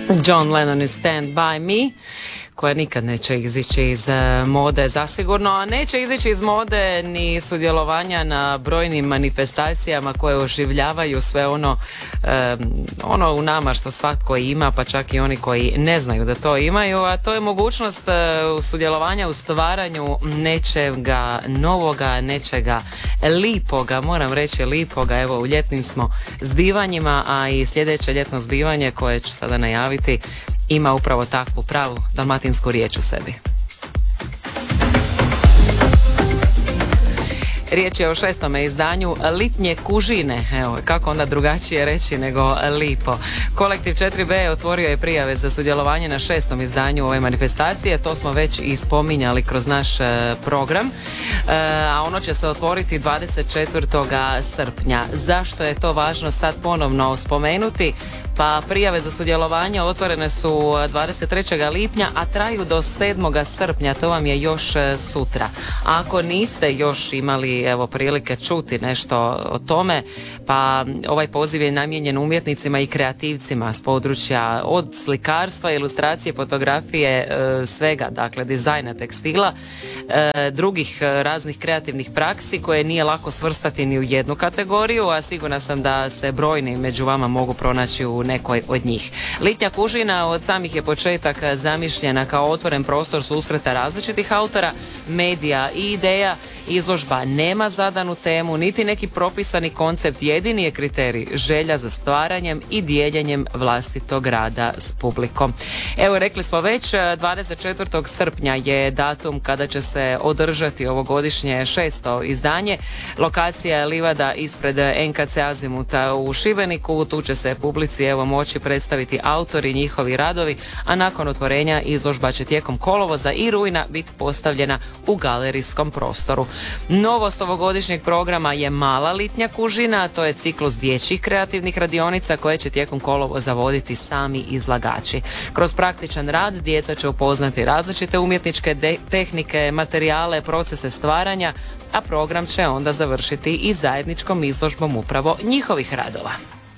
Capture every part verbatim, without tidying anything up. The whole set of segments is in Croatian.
John Lennon is Stand By Me, koja nikad neće izići iz mode zasigurno, a neće izići iz mode ni sudjelovanja na brojnim manifestacijama koje oživljavaju sve ono, um, ono u nama što svatko ima, pa čak i oni koji ne znaju da to imaju, a to je mogućnost uh, sudjelovanja u stvaranju nečega novoga, nečega lipoga, moram reći lipoga. Evo, u ljetnim smo zbivanjima, a i sljedeće ljetno zbivanje koje ću sada najaviti ima upravo takvu pravu dalmatinsku riječ u sebi. Riječ je o šestome izdanju Litnje kužine. Evo, kako onda drugačije reći nego lipo. Kolektiv četiri be otvorio je prijave za sudjelovanje na šestom izdanju ove manifestacije. To smo već i spominjali kroz naš e, program. E, a ono će se otvoriti dvadeset četvrtog srpnja. Zašto je to važno sad ponovno spomenuti? Pa prijave za sudjelovanje otvorene su dvadeset trećeg lipnja, a traju do sedmog srpnja. To vam je još e, sutra. A ako niste još imali evo prilike čuti nešto o tome, pa ovaj poziv je namijenjen umjetnicima i kreativcima s područja od slikarstva, ilustracije, fotografije, e, svega, dakle dizajna, tekstila, e, drugih raznih kreativnih praksi koje nije lako svrstati ni u jednu kategoriju, a sigurna sam da se brojni među vama mogu pronaći u nekoj od njih. Litnja kužina od samih je početak zamišljena kao otvoren prostor susreta različitih autora, medija i ideja. Izložba nema zadanu temu, niti neki propisani koncept, jedini je kriterij želja za stvaranjem i dijeljenjem vlastitog rada s publikom. Evo, rekli smo već, dvadeset četvrtog srpnja je datum kada će se održati ovogodišnje šesto izdanje. Lokacija je livada ispred en ka ce Azimuta u Šibeniku. Tu će se publici evo moći predstaviti autori, njihovi radovi, a nakon otvorenja izložba će tijekom kolovoza i rujna biti postavljena u galerijskom prostoru. Novost ovogodišnjeg programa je Mala litnja kužina, a to je ciklus dječjih kreativnih radionica koje će tijekom kolovoza voditi sami izlagači. Kroz praktičan rad djeca će upoznati različite umjetničke de- tehnike, materijale, procese stvaranja, a program će onda završiti i zajedničkom izložbom upravo njihovih radova.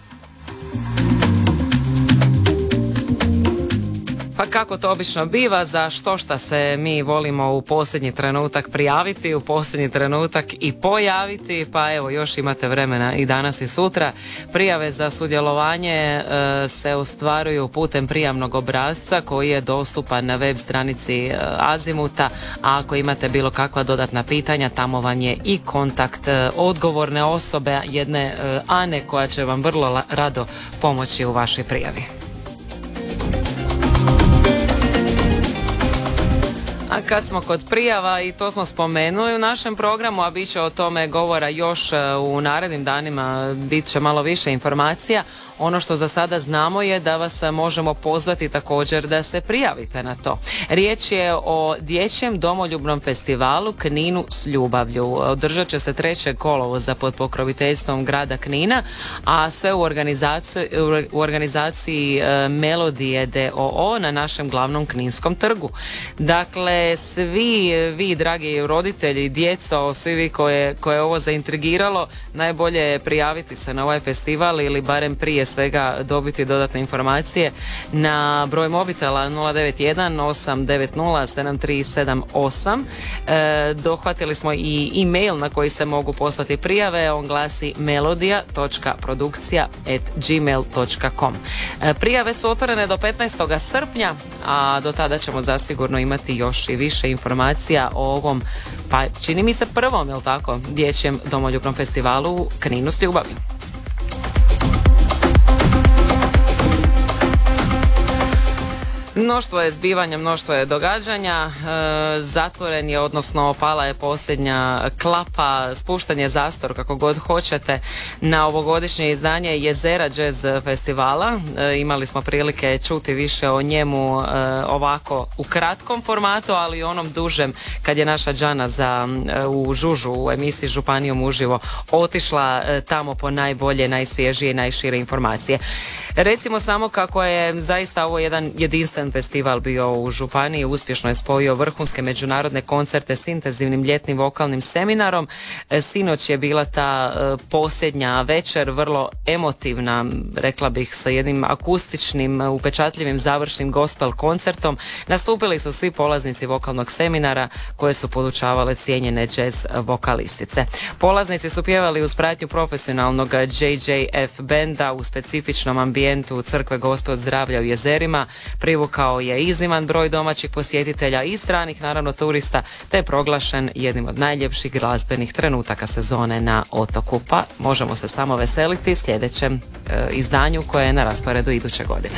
Pa kako to obično biva, za što šta se mi volimo u posljednji trenutak prijaviti, u posljednji trenutak i pojaviti, pa evo još imate vremena i danas i sutra. Prijave za sudjelovanje e, se ostvaruju putem prijavnog obrasca koji je dostupan na web stranici e, Azimuta, a ako imate bilo kakva dodatna pitanja, tamo vam je i kontakt e, odgovorne osobe, jedne e, Ane, koja će vam vrlo la, rado pomoći u vašoj prijavi. A kad smo kod prijava, i to smo spomenuli u našem programu, a bit će o tome govora još u narednim danima, bit će malo više informacija. Ono što za sada znamo je da vas možemo pozvati također da se prijavite na to. Riječ je o dječjem domoljubnom festivalu Kninu s ljubavlju. Održat će se trećeg kolovoza pod pokroviteljstvom grada Knina, a sve u organizaciji, u organizaciji Melodije d o o na našem glavnom kninskom trgu. Dakle, svi vi, dragi roditelji, djeco, svi vi koje, koje je ovo zaintrigiralo, najbolje je prijaviti se na ovaj festival ili barem prije svega dobiti dodatne informacije na broj mobitela nula devet jedan osam devet nula sedam tri sedam osam. E, dohvatili smo i e-mail na koji se mogu poslati prijave. On glasi melodija točka produkcija at gmail točka com. E, prijave su otvorene do petnaestog srpnja, a do tada ćemo zasigurno imati još i više informacija o ovom, pa čini mi se prvom, jel tako, dječjem domoljubnom festivalu u Kninu s ljubavlju. Mnoštvo je zbivanja, mnoštvo je događanja, e, zatvoren je, odnosno opala je posljednja klapa, spušten je zastor, kako god hoćete, na ovogodišnje izdanje Jezera jazz festivala. E, imali smo prilike čuti više o njemu e, ovako u kratkom formatu, ali i onom dužem kad je naša Đana za, e, u Žužu, u emisiji Županijom uživo, otišla e, tamo po najbolje, najsvježije i najšire informacije. Recimo samo kako je zaista ovo jedan jedinstven jedan festival bio u županiji, uspješno je spojio vrhunske međunarodne koncerte s intenzivnim ljetnim vokalnim seminarom. Sinoć je bila ta posljednja večer, vrlo emotivna, rekla bih, sa jednim akustičnim, upečatljivim završnim gospel koncertom. Nastupili su svi polaznici vokalnog seminara koje su podučavale cijenjene jazz vokalistice. Polaznici su pjevali uz pratnju profesionalnog J J F benda u specifičnom ambijentu Crkve Gospe od zdravlja u Jezerima. Privukao je izniman broj domaćih posjetitelja i stranih, naravno, turista, te je proglašen jednim od najljepših glazbenih trenutaka sezone na otoku. Pa možemo se samo veseliti sljedećem e, izdanju koje je na rasporedu iduće godine.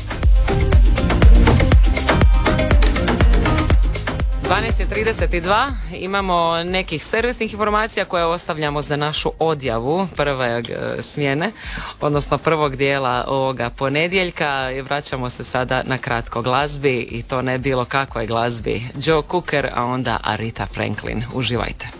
dvanaest trideset dva, imamo nekih servisnih informacija koje ostavljamo za našu odjavu prve smjene, odnosno prvog dijela ovoga ponedjeljka. Vraćamo se sada na kratko glazbi, i to ne bilo kakvoj glazbi. Joe Cocker, a onda Aretha Franklin. Uživajte.